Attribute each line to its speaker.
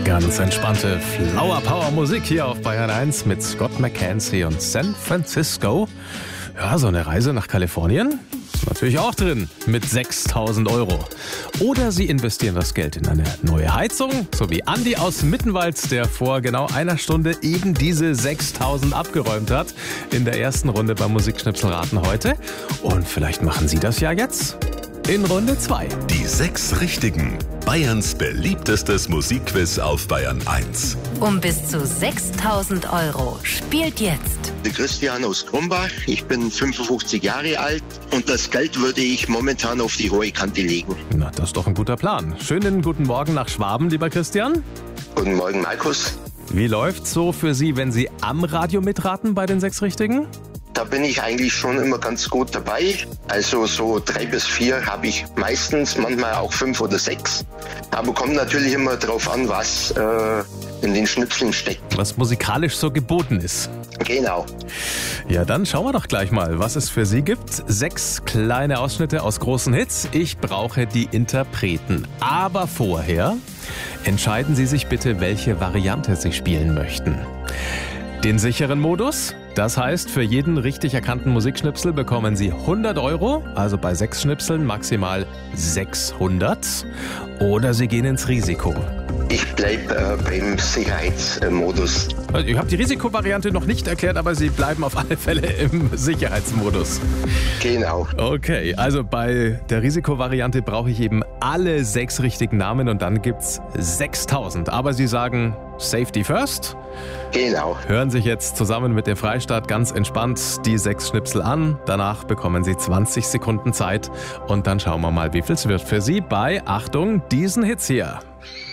Speaker 1: Ganz entspannte Flower Power Musik hier auf Bayern 1 mit Scott McKenzie und San Francisco. Ja, so eine Reise nach Kalifornien ist natürlich auch drin mit 6.000 €. Oder Sie investieren das Geld in eine neue Heizung, so wie Andi aus Mittenwald, der vor genau einer Stunde eben diese 6.000 abgeräumt hat in der ersten Runde beim Musikschnipselraten heute. Und vielleicht machen Sie das ja jetzt in Runde 2.
Speaker 2: Die 6 Richtigen. Bayerns beliebtestes Musikquiz auf Bayern 1.
Speaker 3: Um bis zu 6.000 € spielt jetzt
Speaker 4: Der Christian aus Krumbach. Ich bin 55 Jahre alt und das Geld würde ich momentan auf die hohe Kante legen.
Speaker 1: Na, das ist doch ein guter Plan. Schönen guten Morgen nach Schwaben, lieber Christian.
Speaker 4: Guten Morgen, Markus.
Speaker 1: Wie läuft's so für Sie, wenn Sie am Radio mitraten bei den 6 Richtigen?
Speaker 4: Da bin ich eigentlich schon immer ganz gut dabei. Also so 3 bis 4 habe ich meistens, manchmal auch 5 oder 6. Aber kommt natürlich immer drauf an, was in den Schnipseln steckt.
Speaker 1: Was musikalisch so geboten ist.
Speaker 4: Genau.
Speaker 1: Ja, dann schauen wir doch gleich mal, was es für Sie gibt. 6 kleine Ausschnitte aus großen Hits. Ich brauche die Interpreten. Aber vorher entscheiden Sie sich bitte, welche Variante Sie spielen möchten. Den sicheren Modus, das heißt, für jeden richtig erkannten Musikschnipsel bekommen Sie 100 €, also bei 6 Schnipseln maximal 600. Oder Sie gehen ins Risiko.
Speaker 4: Ich bleibe beim Sicherheitsmodus.
Speaker 1: Ich habe die Risikovariante noch nicht erklärt, aber Sie bleiben auf alle Fälle im Sicherheitsmodus.
Speaker 4: Genau.
Speaker 1: Okay, also bei der Risikovariante brauche ich eben alle 6 richtigen Namen und dann gibt's 6.000. Aber Sie sagen Safety first.
Speaker 4: Genau.
Speaker 1: Hören sich jetzt zusammen mit dem Freistaat ganz entspannt die 6 Schnipsel an. Danach bekommen Sie 20 Sekunden Zeit und dann schauen wir mal, wie viel es wird für Sie bei, Achtung, diesen Hits hier.